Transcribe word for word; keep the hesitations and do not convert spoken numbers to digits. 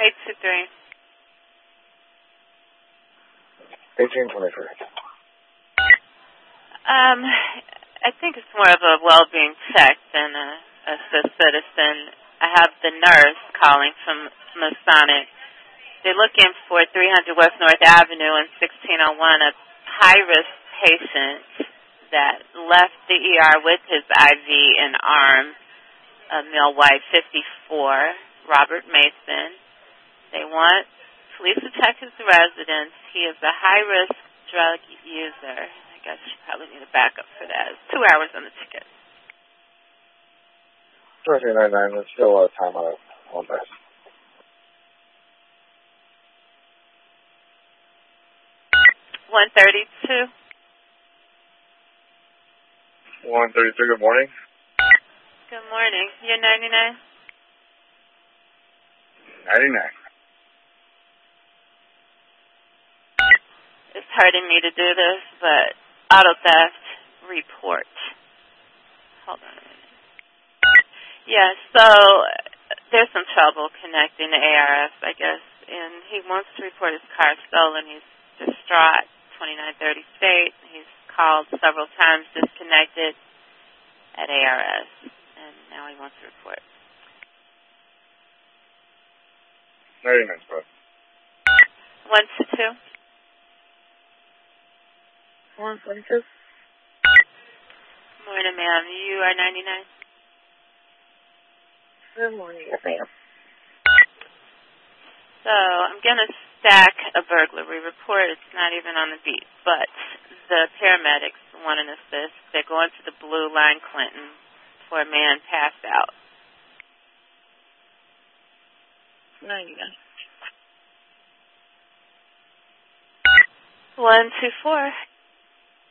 eight two three. eighteen twenty-three. Um, I think it's more of a well-being check than a, a citizen. I have the nurse calling from Masonic. They're looking for three hundred West North Avenue and sixteen oh one, a high-risk patient that left the E R with his I V and arm, a male white, fifty-four, Robert Mason. They want police to check his residence. He is a high-risk drug user. I guess you probably need a backup for that. It's two hours on the ticket. thirteen ninety-nine, there's still a lot of time on it. One day. one thirty-two. one thirty-two, good morning. Good morning. You're ninety-nine? ninety-nine. It's hurting me to do this, but auto theft report. Hold on a minute. Yeah, so there's some trouble connecting to A R S, I guess, and he wants to report his car stolen. He's distraught, twenty-nine thirty State. He's called several times, disconnected at A R S, and now he wants to report. ninety-nine, bro. one two two. one forty-two. Morning, ma'am. You are ninety-nine? Good morning, yes, ma'am. So I'm going to stack a burglary report. It's not even on the beat, but the paramedics want an assist. They're going to the Blue Line Clinton for a man passed out. ninety-nine. one two four.